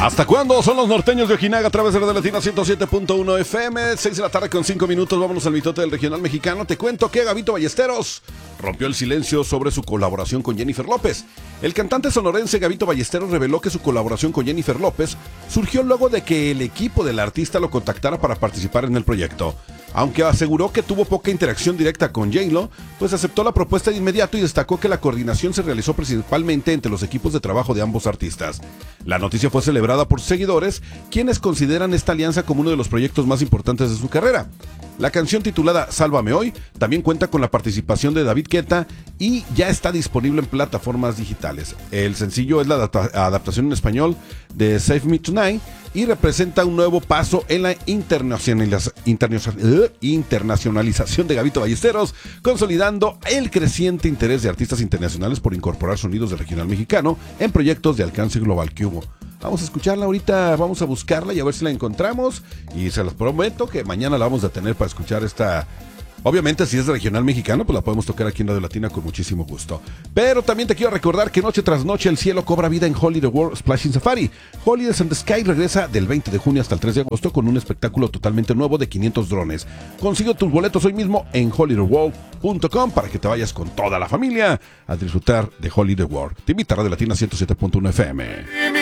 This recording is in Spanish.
¿Hasta cuándo son los norteños de Ojinaga a través de Radio Latina 107.1 FM? 6 de la tarde con 5 minutos. Vámonos al mitote del regional mexicano. Te cuento que Gabito Ballesteros rompió el silencio sobre su colaboración con Jennifer López. El cantante sonorense Gabito Ballesteros reveló que su colaboración con Jennifer López surgió luego de que el equipo del artista lo contactara para participar en el proyecto. Aunque aseguró que tuvo poca interacción directa con J-Lo, pues aceptó la propuesta de inmediato y destacó que la coordinación se realizó principalmente entre los equipos de trabajo de ambos artistas. La noticia fue celebrada por sus seguidores, quienes consideran esta alianza como uno de los proyectos más importantes de su carrera. La canción titulada Sálvame Hoy también cuenta con la participación de David Guetta y ya está disponible en plataformas digitales. El sencillo es la adaptación en español de Save Me Tonight y representa un nuevo paso en la internacionalización de Gabito Ballesteros, consolidando el creciente interés de artistas internacionales por incorporar sonidos del regional mexicano en proyectos de alcance global que hubo. Vamos a escucharla ahorita, vamos a buscarla y a ver si la encontramos, y se los prometo que mañana la vamos a tener para escuchar esta. Obviamente, si es regional mexicano, pues la podemos tocar aquí en Radio Latina con muchísimo gusto. Pero también te quiero recordar que noche tras noche el cielo cobra vida en Holiday World Splashing Safari. Holidays in the Sky regresa del 20 de junio hasta el 3 de agosto con un espectáculo totalmente nuevo de 500 drones. Consigue tus boletos hoy mismo en holidayworld.com para que te vayas con toda la familia a disfrutar de Holiday World. Te invita a Radio Latina 107.1 FM.